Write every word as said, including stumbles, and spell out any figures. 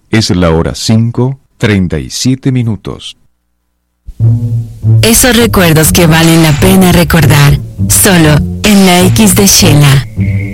Es la hora cinco, treinta y siete minutos. Esos recuerdos que valen la pena recordar, solo en la X de Shela.